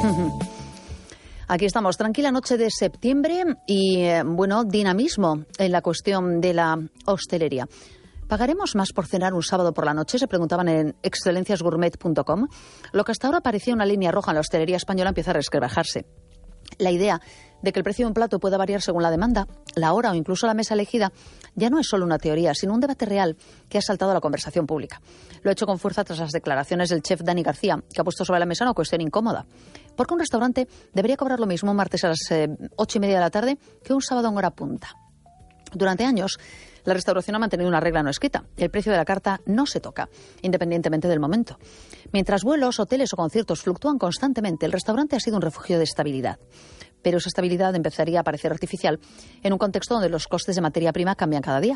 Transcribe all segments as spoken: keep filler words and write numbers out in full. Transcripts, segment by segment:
Aquí estamos, tranquila noche de septiembre y, eh, bueno, dinamismo en la cuestión de la hostelería. ¿Pagaremos más por cenar un sábado por la noche? Se preguntaban en excelencias gourmet punto com. Lo que hasta ahora parecía una línea roja en la hostelería española empieza a resquebrajarse. La idea de que el precio de un plato pueda variar según la demanda, la hora o incluso la mesa elegida, ya no es solo una teoría, sino un debate real que ha saltado a la conversación pública. Lo ha hecho con fuerza tras las declaraciones del chef Dani García, que ha puesto sobre la mesa una cuestión incómoda. ¿Por qué un restaurante debería cobrar lo mismo un martes a las eh, ocho y media de la tarde que un sábado en hora punta? Durante años, la restauración ha mantenido una regla no escrita. El precio de la carta no se toca, independientemente del momento. Mientras vuelos, hoteles o conciertos fluctúan constantemente, el restaurante ha sido un refugio de estabilidad. Pero esa estabilidad empezaría a parecer artificial en un contexto donde los costes de materia prima cambian cada día.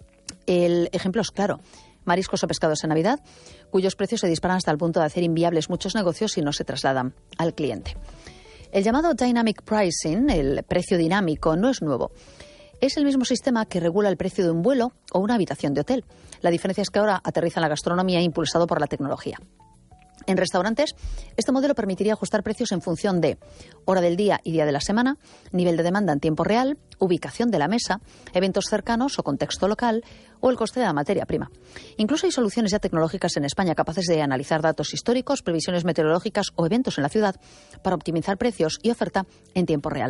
El ejemplo es claro. Mariscos o pescados en Navidad, cuyos precios se disparan hasta el punto de hacer inviables muchos negocios si no se trasladan al cliente. El llamado Dynamic Pricing, el precio dinámico, no es nuevo. Es el mismo sistema que regula el precio de un vuelo o una habitación de hotel. La diferencia es que ahora aterriza en la gastronomía impulsado por la tecnología. En restaurantes, este modelo permitiría ajustar precios en función de hora del día y día de la semana, nivel de demanda en tiempo real, ubicación de la mesa, eventos cercanos o contexto local, o el coste de la materia prima. Incluso hay soluciones ya tecnológicas en España capaces de analizar datos históricos, previsiones meteorológicas o eventos en la ciudad para optimizar precios y oferta en tiempo real.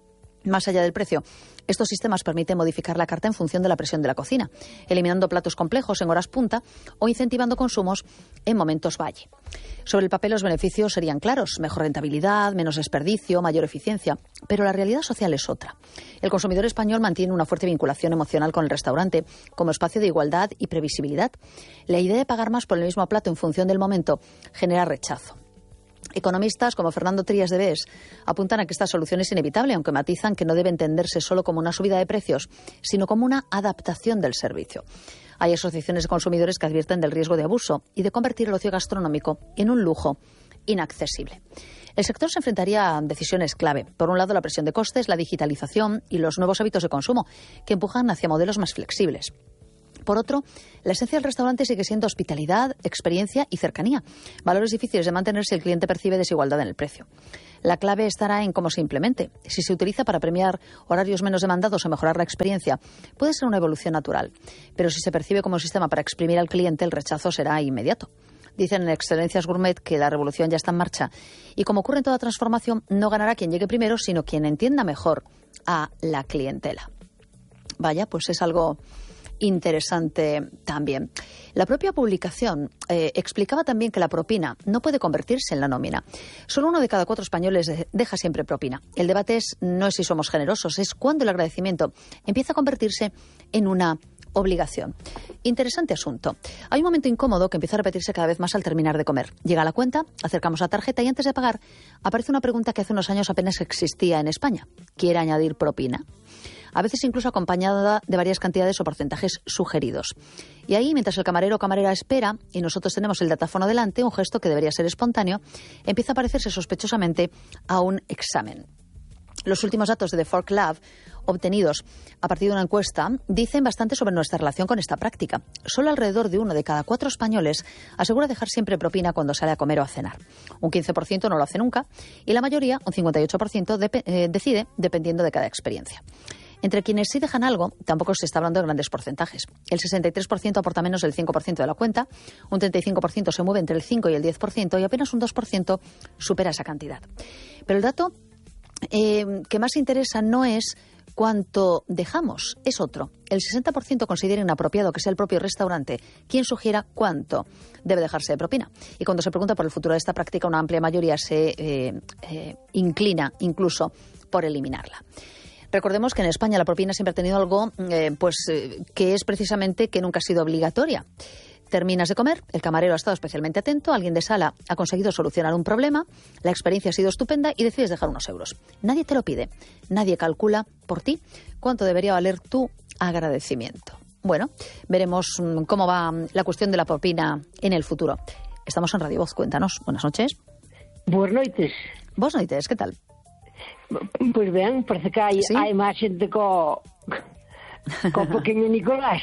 Más allá del precio, estos sistemas permiten modificar la carta en función de la presión de la cocina, eliminando platos complejos en horas punta o incentivando consumos en momentos valle. Sobre el papel los beneficios serían claros, mejor rentabilidad, menos desperdicio, mayor eficiencia, pero la realidad social es otra. El consumidor español mantiene una fuerte vinculación emocional con el restaurante como espacio de igualdad y previsibilidad. La idea de pagar más por el mismo plato en función del momento genera rechazo. Economistas como Fernando Trías de Bes apuntan a que esta solución es inevitable, aunque matizan que no debe entenderse solo como una subida de precios, sino como una adaptación del servicio. Hay asociaciones de consumidores que advierten del riesgo de abuso y de convertir el ocio gastronómico en un lujo inaccesible. El sector se enfrentaría a decisiones clave. Por un lado, la presión de costes, la digitalización y los nuevos hábitos de consumo, que empujan hacia modelos más flexibles. Por otro, la esencia del restaurante sigue siendo hospitalidad, experiencia y cercanía, valores difíciles de mantener si el cliente percibe desigualdad en el precio. La clave estará en cómo se implemente. Si se utiliza para premiar horarios menos demandados o mejorar la experiencia, puede ser una evolución natural. Pero si se percibe como un sistema para exprimir al cliente, el rechazo será inmediato. Dicen en Excelencias Gourmet que la revolución ya está en marcha y, como ocurre en toda transformación, no ganará quien llegue primero, sino quien entienda mejor a la clientela. Vaya, pues es algo interesante también. La propia publicación eh, explicaba también que la propina no puede convertirse en la nómina. Solo uno de cada cuatro españoles deja siempre propina. El debate es no es si somos generosos, es cuando el agradecimiento empieza a convertirse en una obligación. Interesante asunto. Hay un momento incómodo que empieza a repetirse cada vez más al terminar de comer. Llega la cuenta, acercamos la tarjeta y antes de pagar aparece una pregunta que hace unos años apenas existía en España. ¿Quiere añadir propina? A veces incluso acompañada de varias cantidades o porcentajes sugeridos. Y ahí, mientras el camarero o camarera espera y nosotros tenemos el datáfono delante, un gesto que debería ser espontáneo, empieza a parecerse sospechosamente a un examen. Los últimos datos de The Fork Lab, obtenidos a partir de una encuesta, dicen bastante sobre nuestra relación con esta práctica. Solo alrededor de uno de cada cuatro españoles asegura dejar siempre propina cuando sale a comer o a cenar. Un quince por ciento no lo hace nunca y la mayoría, un cincuenta y ocho por ciento, de, eh, decide dependiendo de cada experiencia. Entre quienes sí dejan algo, tampoco se está hablando de grandes porcentajes. El sesenta y tres por ciento aporta menos del cinco por ciento de la cuenta, un treinta y cinco por ciento se mueve entre el cinco y el diez por ciento y apenas un dos por ciento supera esa cantidad. Pero el dato eh, que más interesa no es cuánto dejamos, es otro. El sesenta por ciento considera inapropiado que sea el propio restaurante quien sugiera cuánto debe dejarse de propina. Y cuando se pregunta por el futuro de esta práctica, una amplia mayoría se eh, eh, inclina incluso por eliminarla. Recordemos que en España la propina siempre ha tenido algo eh, pues eh, que es precisamente que nunca ha sido obligatoria. Terminas de comer, el camarero ha estado especialmente atento, alguien de sala ha conseguido solucionar un problema, la experiencia ha sido estupenda y decides dejar unos euros. Nadie te lo pide, nadie calcula por ti cuánto debería valer tu agradecimiento. Bueno, veremos cómo va la cuestión de la propina en el futuro. Estamos en Radio Voz, cuéntanos. Buenas noches. Buenas noites. Buenas noites, ¿qué tal? Pois ben, parece que hai, ¿sí? hai máis xente co, co pequeño Nicolás.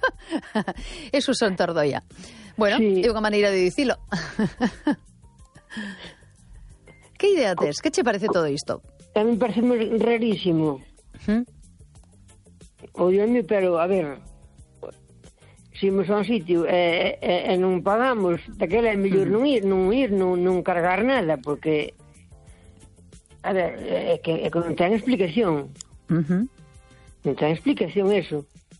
Eso son Tordoia. Bueno, sí. É unha maneira de dicilo. Que idea tes? Que che parece todo isto? A mí parece rarísimo. ¿Mm? Oiame, pero, a ver, se imos a un sitio e, e, e non pagamos, daquela é mellor non ir, non ir, non, non cargar nada, porque, a ver, é que, é que non ten explicación. Uh-huh. Non ten explicación eso.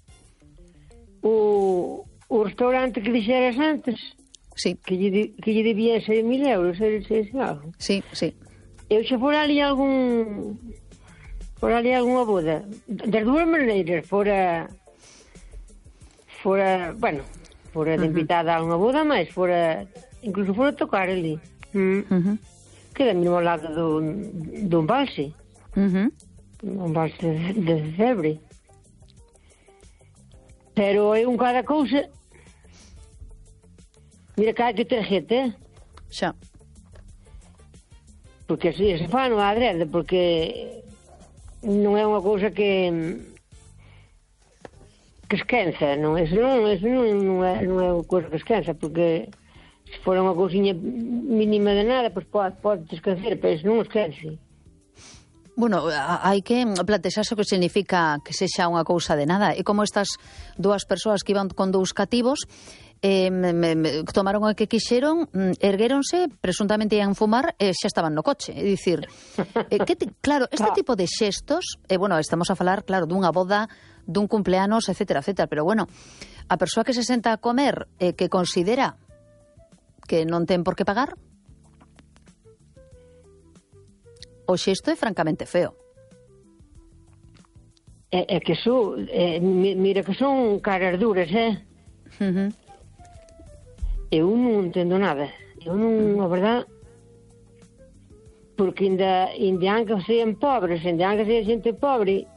O, o restaurante que dixeras antes, sí, que lle, que lle debía seis mil euros, seis, seis, algo. Sí, sí. Eu xa fora ali algún... Fora ali algunha boda. Das dúas maneiras, fora... Fora, bueno, fora de invitada a unha boda, mas fora... Incluso fora tocar ali. Mm. Uh-huh. Queda mesmo ao lado do, do embalse. Uh-huh. Un embalse de, de Cebre. Pero é un cada cousa... Mira cá que ten gente, eh? Xa. Porque así se fa non adrede, porque non é unha cousa que que esquenza, non, eso non, eso non, non, é, non é unha cousa que esquenza, porque se fora unha cousinha mínima de nada, pois pode, pode esquecer, pero eso non esquence. Bueno, hai que plantexarse o que significa que sexa unha cousa de nada. E como estas dúas persoas que iban con dous cativos eh, me, me, tomaron o que quixeron, erguéronse, presuntamente ian fumar e xa estaban no coche. É dicir, eh, que te, claro, este tipo de xestos, eh, bueno, estamos a falar, claro, dunha boda, dun cumpleanos, etcétera, etcétera, pero bueno, a persoa que se senta a comer eh, que considera que non ten por que pagar, o xesto é francamente feo. É, é que son, é, mira que son caras duras, eh? Uh-huh. Eu non entendo nada. Eu non, a verdad, porque ainda, ainda anca sean pobres, ainda anca sean xente pobre,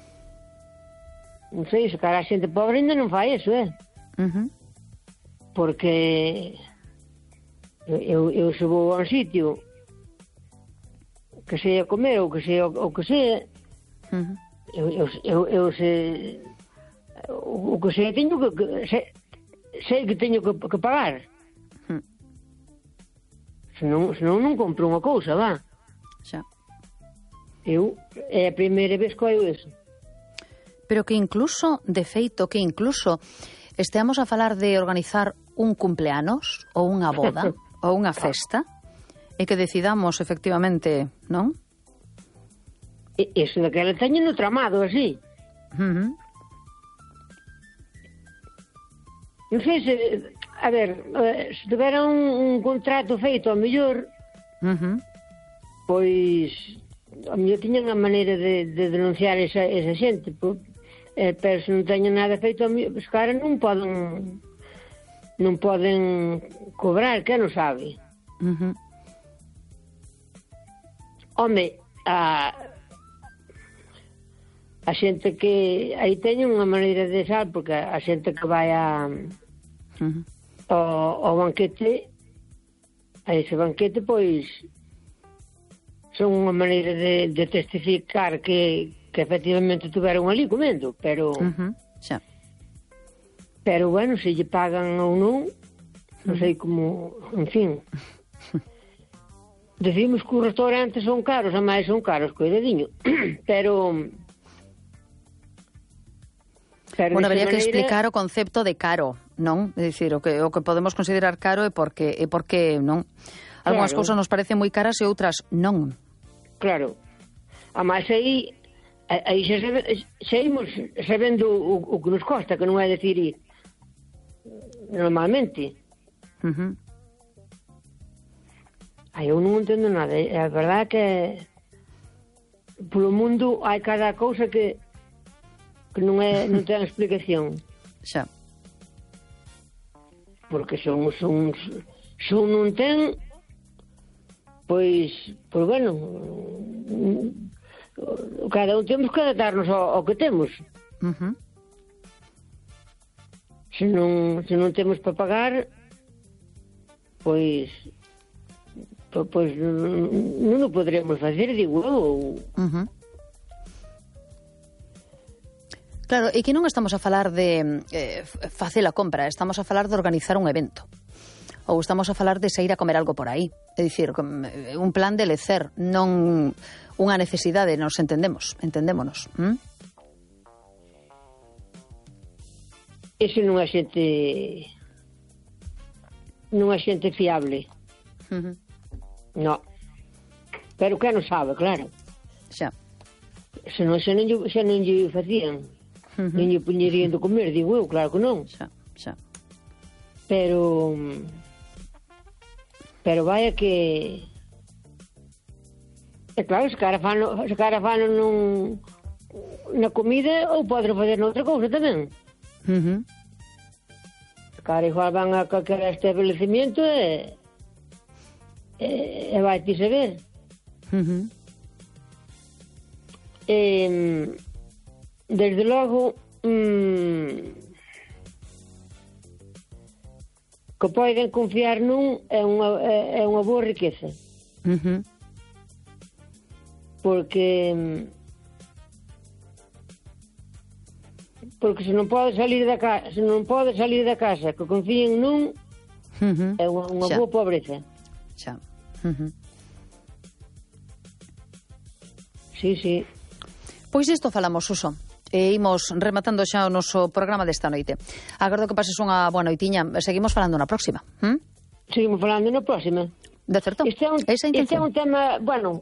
non sei, se cara a xente pobre ainda non fai eso, eh? Uh-huh. Porque eu, eu se vou a un sitio que sea comer ou que sea o que sea, uh-huh. eu, eu, eu, eu se o, o que sea teño que, que se, sei que teño que, que pagar. Uh-huh. Senón, senón non compro unha cousa, va. Xa. Eu é a primeira vez que oio eso. Pero que incluso, de feito, que incluso esteamos a falar de organizar un cumpleanos ou unha boda ou unha festa e que decidamos efectivamente, non? E, eso daquela teño no tramado así. Uh-huh. Non sei se, a ver, se tivera un, un contrato feito ao mellor, uh-huh. pois a mellor tiñan a maneira de, de denunciar esa, esa xente, po, eh, pero se non teñen nada feito ao mellor, os caras non poden non poden cobrar, que non sabe. Uh-huh. Home, a a xente que aí teñen unha maneira de sal, porque a xente que vai a uh-huh. ao, ao banquete, a ese banquete, pois son unha maneira de, de testificar que, que efectivamente tuveron ali comendo, pero uh-huh. Xa. pero bueno, se lle pagan ou non, non sei como, en fin. Decimos que os restaurantes son caros, a máis son caros, coidadiño, pero... pero bueno, habería que maneira... explicar o concepto de caro, non? É dicir, o que, o que podemos considerar caro é porque, é porque non? Algúnas Claro. cousas nos parecen moi caras e outras non. Claro. A máis aí, aí xa, xa imos sabendo o, o que nos costa, que non é decir normalmente. Uh-huh. Aí eu non entendo nada. É a verdade que polo mundo hai cada cousa que que non é non ten explicación. Xa. Porque son son son non ten pois pois bueno, cada un temos que adaptarnos ao, ao que temos. Uh-huh. Se non se non temos para pagar, pois pois non o poderemos facer, digo eu. Uh-huh. Claro, e que non estamos a falar de eh, facer a compra, estamos a falar de organizar un evento. ou estamos a falar de sair a comer algo por aí. É dicir, un plan de lecer, non unha necesidade, nos entendemos, entendémonos. ¿Mm? Ese non é xente... non é xente fiable. Uh-huh. No. Pero que non sabe, claro. Xa. Se non, se non, se non lle facían, uh-huh. non lle puñerían de comer, digo eu, claro que non. Xa, xa. Pero... Pero vaya que... É claro, se cara fan, se cara fan nun, na comida, ou poden fazer noutra cousa tamén. Uh-huh. Se cara igual van a calquer establecimiento e... e, e vai ti saber. Uh-huh. E, desde logo... Mmm, que poden confiar nun é unha, é unha boa riqueza. Uh-huh. Porque porque se non pode salir da casa, se non pode salir da casa que confíen nun, uh-huh. é unha, unha boa pobreza. Xa. Uh-huh. Sí, sí. Pois isto falamos, Suso. E imos rematando xa o noso programa desta noite. Agardo que pases unha boa noitiña. Seguimos falando na próxima. ¿Mm? Seguimos falando na próxima. De certo. Este é un, Esa este é un tema, bueno,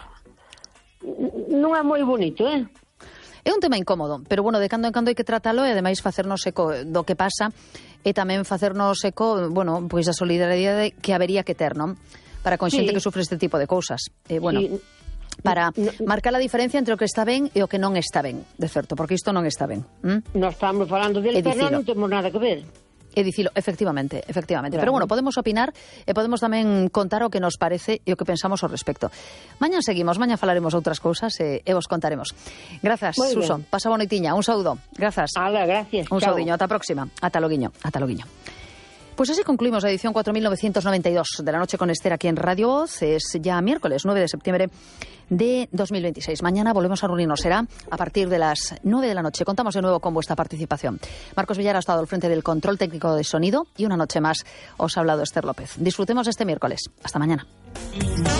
non é moi bonito, eh? É un tema incómodo, pero bueno, de cando en cando hai que tratalo e ademais facernos eco do que pasa e tamén facernos eco, bueno, pois a solidariedade que habería que ter, non? Para con xente sí. que sufre este tipo de cousas. E bueno... Sí. Para no, marcar a diferencia entre o que está ben e o que non está ben, de certo, porque isto non está ben. ¿Mm? Nós estamos falando del pero non temos nada que ver. E dicilo, efectivamente, efectivamente. Claro. Pero bueno, podemos opinar e podemos tamén contar o que nos parece e o que pensamos ao respecto. Mañan seguimos, mañan falaremos outras cousas e, e vos contaremos. Grazas, Suso. Pasa boa noitiña. Un saúdo. Grazas. Ala, gracias. Un saudiño. Ata a próxima. Ata loguiño. Ata loguiño. Pues así concluimos la edición cuatro mil novecientos noventa y dos de la noche con Esther aquí en Radio Voz. Es ya miércoles nueve de septiembre de dos mil veintiséis. Mañana volvemos a reunirnos. Será a partir de las nueve de la noche. Contamos de nuevo con vuestra participación. Marcos Villar ha estado al frente del control técnico de sonido y una noche más os ha hablado Esther López. Disfrutemos este miércoles. Hasta mañana.